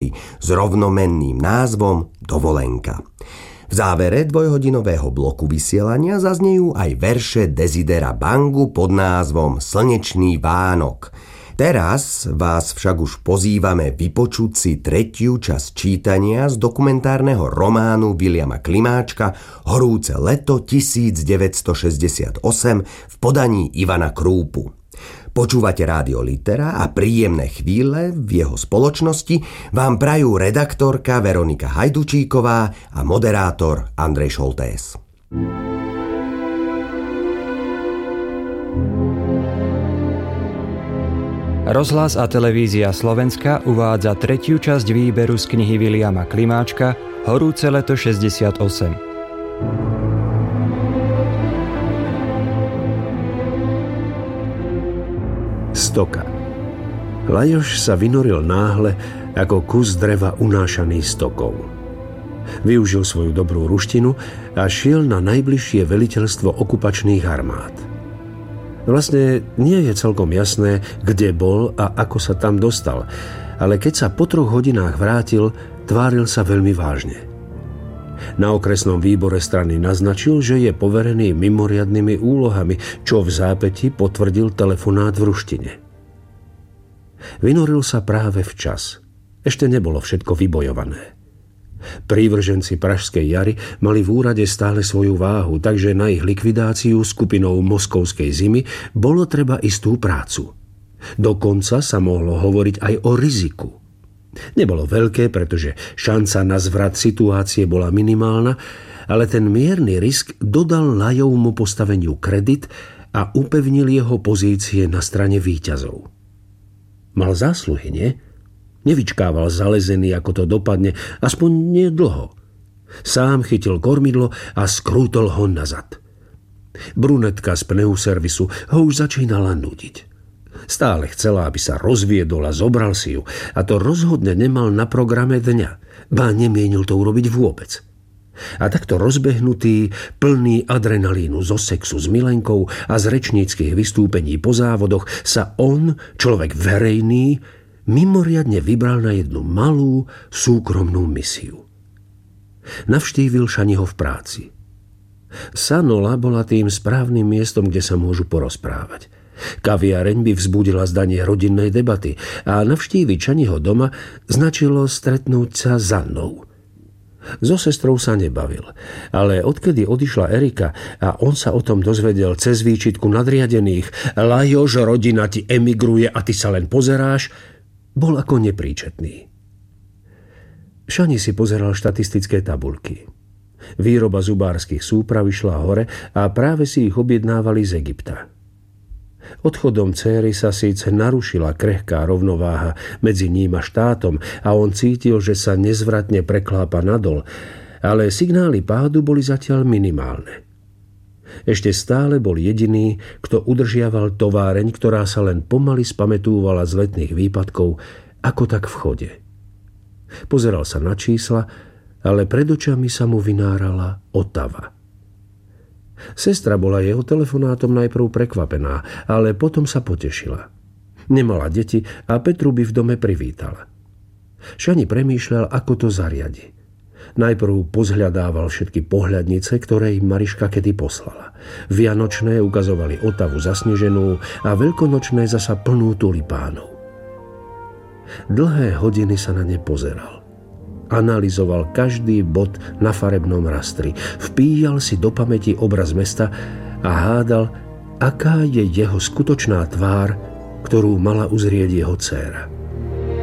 Prahy s rovnomenným názvom Dovolenka. V závere dvojhodinového bloku vysielania zaznejú aj verše Desidera Bangu pod názvom Slnečný Vánok. Teraz vás však už pozývame vypočuť si tretiu časť čítania z dokumentárneho románu Viliama Klimáčka Horúce leto 1968 v podaní Ivana Krúpu. Počúvate Rádio Litera a príjemné chvíle v jeho spoločnosti vám prajú redaktorka Veronika Hajdučíková a moderátor Andrej Šoltés. Rozhlas a televízia Slovenska uvádza tretiu časť výberu z knihy Viliama Klimáčka Horúce leto 68. Stoka. Lajoš sa vynoril náhle ako kus dreva unášaný stokou. Využil svoju dobrú ruštinu a šiel na najbližšie veliteľstvo okupačných armád. Vlastne nie je celkom jasné, kde bol a ako sa tam dostal, ale keď sa po 3 hodinách vrátil, tváril sa veľmi vážne. Na okresnom výbore strany naznačil, že je poverený mimoriadnymi úlohami, čo v zápäti potvrdil telefonát v ruštine. Vynoril sa práve včas. Ešte nebolo všetko vybojované. Prívrženci Pražskej jary mali v úrade stále svoju váhu, takže na ich likvidáciu skupinou Moskovskej zimy bolo treba istú prácu. Dokonca sa mohlo hovoriť aj o riziku. Nebolo veľké, pretože šanca na zvrat situácie bola minimálna, ale ten mierny risk dodal Lajovmu postaveniu kredit a upevnil jeho pozície na strane víťazov. Mal zásluhy, nie? Nevyčkával zalezený, ako to dopadne, aspoň nie dlho. Sám chytil kormidlo a skrútol ho nazad. Brunetka z pneuservisu ho už začínala nudiť. Stále chcela, aby sa rozviedol a zobral si ju, a to rozhodne nemal na programe dňa, ba nemienil to urobiť vôbec. A takto rozbehnutý, plný adrenalínu zo sexu s milenkou a z rečníckych vystúpení po závodoch sa on, človek verejný, mimoriadne vybral na jednu malú, súkromnú misiu. Navštívil Šaniho v práci. Sanola bola tým správnym miestom, kde sa môžu porozprávať. Kaviareň by vzbudila zdanie rodinnej debaty a navštíviť Šaniho doma značilo stretnúť sa s Annou. So sestrou sa nebavil, ale odkedy odišla Erika a on sa o tom dozvedel cez výčitku nadriadených Lajoš, rodina ti emigruje a ty sa len pozeráš, bol ako nepríčetný. Šani si pozeral štatistické tabuľky. Výroba zubárskych súprav išla hore a práve si ich objednávali z Egypta. Odchodom céry sa síce narušila krehká rovnováha medzi ním a štátom a on cítil, že sa nezvratne preklápa nadol, ale signály pádu boli zatiaľ minimálne. Ešte stále bol jediný, kto udržiaval továreň, ktorá sa len pomaly spamätúvala z letných výpadkov, ako tak v chode. Pozeral sa na čísla, ale pred očami sa mu vynárala Otava. Sestra bola jeho telefonátom najprv prekvapená, ale potom sa potešila. Nemala deti a Petru by v dome privítala. Šani premýšľal, ako to zariadi. Najprv pozhľadával všetky pohľadnice, ktoré im Mariška kedy poslala. Vianočné ukazovali Otavu zasneženú a veľkonočné zasa plnú tulipánov. Dlhé hodiny sa na ne pozeral. Analyzoval každý bod na farebnom rastri. Vpíjal si do pamäti obraz mesta a hádal, aká je jeho skutočná tvár, ktorú mala uzrieť jeho dcéra.